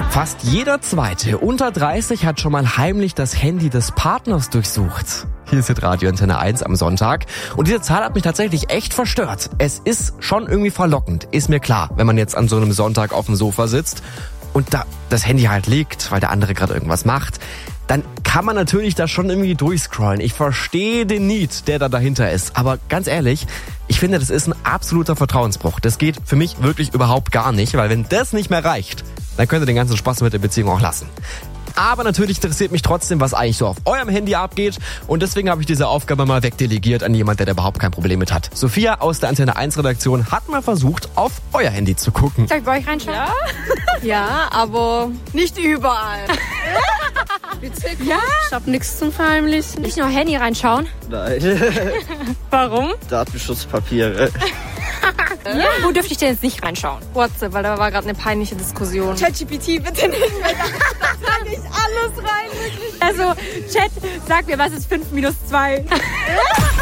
Fast jeder Zweite unter 30 hat schon mal heimlich das Handy des Partners durchsucht. Hier ist Radio Antenne 1 am Sonntag. Und diese Zahl hat mich tatsächlich echt verstört. Es ist schon irgendwie verlockend, ist mir klar, wenn man jetzt an so einem Sonntag auf dem Sofa sitzt und da das Handy halt liegt, weil der andere gerade irgendwas macht. Dann kann man natürlich da schon irgendwie durchscrollen. Ich verstehe den Need, der da dahinter ist. Aber ganz ehrlich, ich finde, das ist ein absoluter Vertrauensbruch. Das geht für mich wirklich überhaupt gar nicht, weil wenn das nicht mehr reicht, dann könnt ihr den ganzen Spaß mit der Beziehung auch lassen. Aber natürlich interessiert mich trotzdem, was eigentlich so auf eurem Handy abgeht. Und deswegen habe ich diese Aufgabe mal wegdelegiert an jemand, der da überhaupt kein Problem mit hat. Sophia aus der Antenne 1 Redaktion hat mal versucht, auf euer Handy zu gucken. Soll ich bei euch reinschauen? Ja, ja, aber nicht überall. Witzig. Ja. Ich hab nichts zum Verheimlichen. Nicht nur Handy reinschauen? Nein. Warum? Datenschutzpapiere. Ja. Wo dürfte ich denn jetzt nicht reinschauen? WhatsApp, weil da war gerade eine peinliche Diskussion. ChatGPT bitte nicht, weil da sage ich alles rein. Wirklich. Also, Chat, sag mir, was ist 5 minus 2?